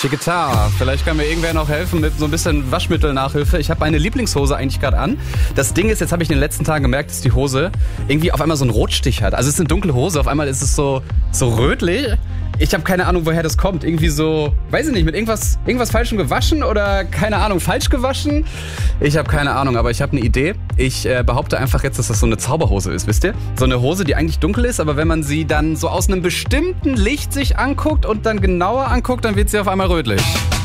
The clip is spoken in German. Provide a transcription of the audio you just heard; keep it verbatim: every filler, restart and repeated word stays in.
Chiquita. Vielleicht kann mir irgendwer noch helfen mit so ein bisschen Waschmittel-Nachhilfe. Ich habe meine Lieblingshose eigentlich gerade an. Das Ding ist, jetzt habe ich in den letzten Tagen gemerkt, dass die Hose irgendwie auf einmal so einen Rotstich hat. Also es ist eine dunkle Hose, auf einmal ist es so, so rötlich. Ich habe keine Ahnung, woher das kommt. Irgendwie so, weiß ich nicht, mit irgendwas, irgendwas Falschem gewaschen oder keine Ahnung, falsch gewaschen. Ich habe keine Ahnung, aber ich habe eine Idee. Ich äh, behaupte einfach jetzt, dass das so eine Zauberhose ist, wisst ihr? So eine Hose, die eigentlich dunkel ist, aber wenn man sie dann so aus einem bestimmten Licht sich anguckt und dann genauer anguckt, dann wird sie auf einmal rötlich.